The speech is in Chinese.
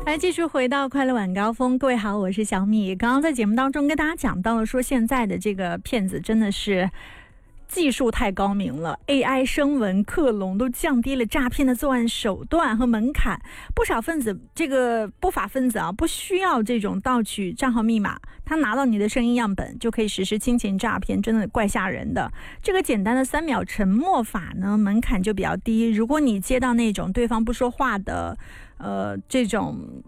来继续回到快乐晚高峰，各位好，我是小米。刚刚在节目当中跟大家讲到了，说现在的这个骗子真的是技术太高明了， AI 声纹克隆都降低了诈骗的作案手段和门槛。不少分子，这个不法分子啊，不需要这种盗取账号密码，他拿到你的声音样本就可以实施亲情诈骗，真的怪吓人的。这个简单的3秒沉默法呢，门槛就比较低。如果你接到那种对方不说话的这种